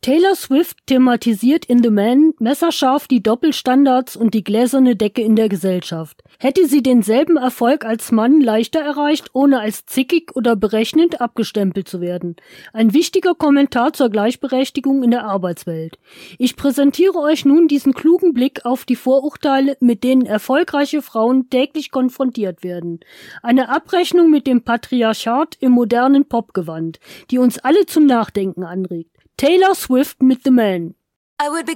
Taylor Swift thematisiert in The Man messerscharf die Doppelstandards und die gläserne Decke in der Gesellschaft. Hätte sie denselben Erfolg als Mann leichter erreicht, ohne als zickig oder berechnend abgestempelt zu werden. Ein wichtiger Kommentar zur Gleichberechtigung in der Arbeitswelt. Ich präsentiere euch nun diesen klugen Blick auf die Vorurteile, mit denen erfolgreiche Frauen täglich konfrontiert werden. Eine Abrechnung mit dem Patriarchat im modernen Popgewand, die uns alle zum Nachdenken anregt. Taylor Swift mit The Man. I would be